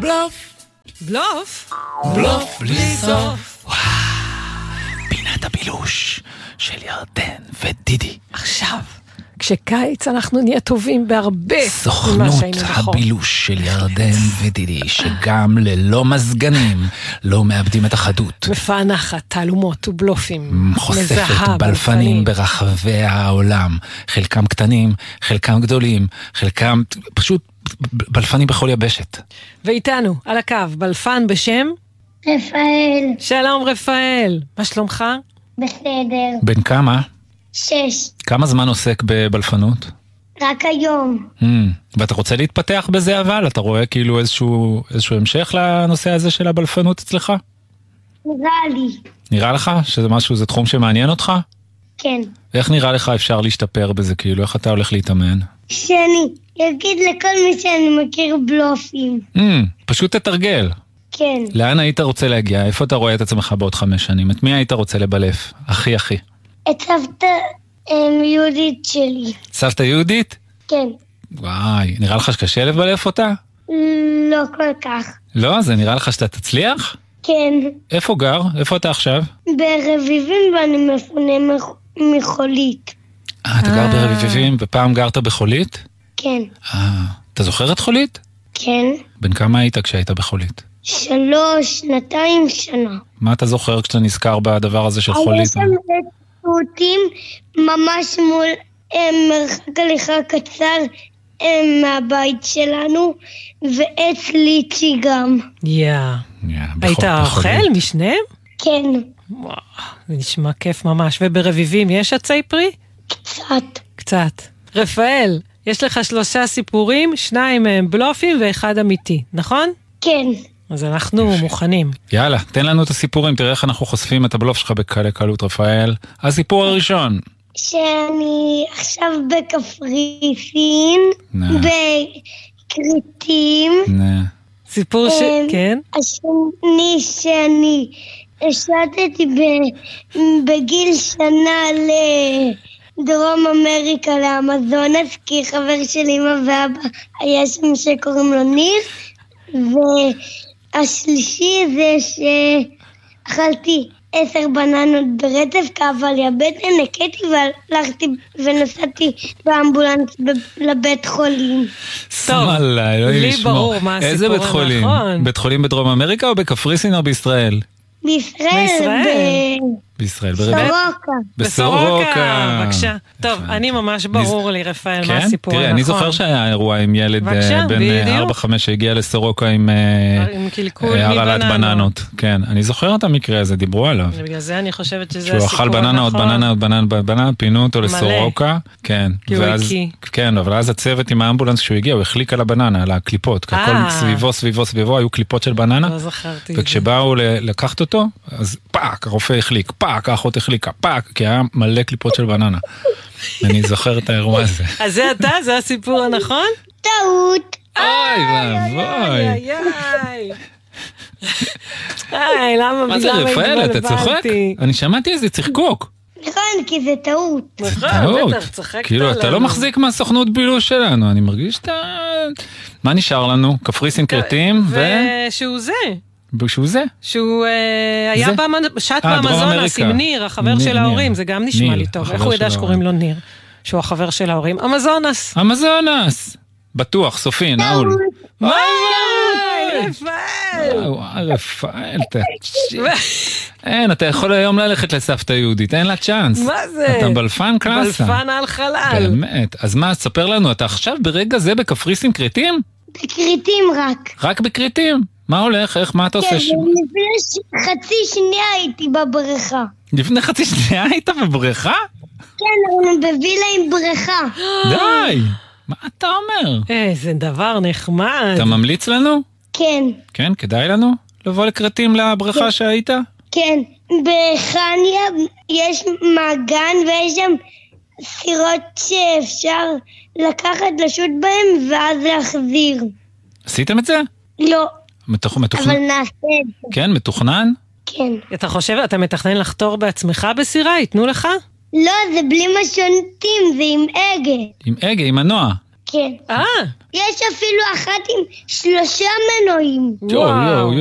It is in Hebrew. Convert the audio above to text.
בלוף, בלוף? בלוף בלי סוף. פינת הבילוש של ירדן ודידי. עכשיו, כשקיץ אנחנו נהיה טובים בהרבה. סוכנות הבילוש של ירדן ודידי, שגם ללא מזגנים לא מאבדים את החדות. מפענחת תעלומות ובלופים. חושפת בלפנים ברחבי העולם. חלקם קטנים, חלקם גדולים, חלקם פשוט בלפנים בכל יבשת. ואיתנו, על הקו, בלפן בשם? רפאל. שלום רפאל, מה שלומך? בסדר. בן כמה? 6. כמה זמן עוסק בבלפנות? רק היום. ואתה רוצה להתפתח בזה אבל? אתה רואה כאילו איזשהו המשך לנושא הזה של הבלפנות אצלך? נראה לי. נראה לך שזה משהו, זה תחום שמעניין אותך? כן. איך נראה לך אפשר להשתפר בזה כאילו? איך אתה הולך להתאמן? שאני אגיד לכל מי שאני מכיר בלופים. פשוט תתרגל. כן. לאן היית רוצה להגיע? איפה אתה רואה את עצמך בעוד 5 שנים? את מי היית רוצה לבלף? הכי. את סבתא יהודית שלי. סבתא יהודית? כן. וואי, נראה לך שקשה לבלף אותה? לא כל כך. לא? זה נראה לך שאתה תצליח? כן. איפה גר? איפה אתה עכשיו? ברביבים ואני מפונה מחולית. אתה גר ברביבים ופעם גרת בחולית? כן. אתה זוכר את חולית? כן. בן כמה היית כשהיית בחולית? 3, 2 שנה. מה אתה זוכר כשאתה נזכר בדבר הזה של חולית? היה שם תותים ממש מול מרחק הליכה קצר מהבית שלנו, ועץ ליצ'י גם. היית אוכל משניהם? כן. וואו, זה נשמע כיף ממש. וברביבים יש עצי פרי? קצת. רפאל, יש לך 3 סיפורים, 2 מהם בלופים ו1 אמיתי, נכון? כן. אז אנחנו מוכנים. יאללה, תן לנו את הסיפורים, תראה איך אנחנו חושפים את הבלוף שלך בקלות, רפאל. הסיפור הראשון. שאני עכשיו בקפריסין, בקריטים. סיפור כן? השני שאני השתתי בגיל שנה לדרום אמריקה, לאמזונס, כי חבר של אמא ואבא היה שם שקוראים לו ניר. והשלישי זה שאכלתי 10 בננות ברצף, כאבה לי הבטן, נקטי והלכתי ונסעתי באמבולנס לבית חולים. סמאללה, אלוהים לי לשמור. ברור מה הסיפור. איזה בית חולים? נכון. בית חולים בדרום אמריקה או בקפריסין או בישראל? בישראל, בסורוקה. בבקשה. טוב, אני ממש ברור לי, רפאל, מה הסיפור. תראה, אני זוכר שהיה אירוע עם ילד בן 4-5 שהגיע לסורוקה עם הרעלת בננות. כן, אני זוכר את המקרה הזה, דיברו עליו. בגלל זה אני חושבת שזה שהוא הסיפור אכל בננה, עוד בננה, פינו אותו לסורוקה. כן. כי הוא הקיא. כן, אבל אז הצוות עם האמבולנס כשהוא הגיע, הוא החליק על הבננה, על הקליפות. הכל סביבו, היו קליפות של בננה. לא זכרתי. וכשבאו לקחת אותו, אז פאק, הרופא החליק, פאק, האחות החליקה, פאק, כי היה מלא קליפות של בננה. אני זוכר את האירוע הזה. אז זה אתה? זה הסיפור הנכון? טעות. אוי, למה? מה זה רפאל, אתה צוחק? אני שמעתי איזה צחקוק. נכון, כי זה טעות. טעות. כאילו, אתה לא מחזיק מהסוכנות בילוש שלנו, אני מרגיש שאתה... מה נשאר לנו? קפריסין קריטים ושהוא זה. שהוא זה? שהוא היה שט באמזונס עם ניר, החבר של ההורים, זה גם נשמע לי טוב. איך הוא ידע שקוראים לו ניר? שהוא החבר של ההורים. אמזונס! בטוח, סופי, נעול. וואי, רפאל! רפאל, אין, אתה יכול היום ללכת לסבתא יהודית, אין לה צ'אנס. מה זה? אתה בלפן קלאסה. בלפן על חלל. באמת. אז מה, תספר לנו, אתה עכשיו ברגע זה בקפריסין קריטים? בקריטים רק. רק בקריטים? מה הולך? איך? מה אתה עושה? כן, לפני חצי שנייה הייתי בבריכה. לפני חצי שנייה היית בבריכה? כן, אנחנו בווילה עם בריכה. די! מה אתה אומר? איזה דבר נחמד. אתה ממליץ לנו? כן. כן, כדאי לנו לבוא לקריטים לבריכה שהיית? כן, בחניה יש מעגן ויש שם סירות שאפשר לקחת לשוט בהם ואז להחזיר. עשיתם את זה? לא. מתוכנן? אבל נעשה את זה. כן, מתוכנן? כן. אתה חושב, אתה מתכנן לחתור בעצמך בסירה? ייתנו לך? לא, זה בלי משונתים, זה עם הגה. עם הגה, עם מנוע. כן. יש אפילו אחת עם 3 מנועים. יואו,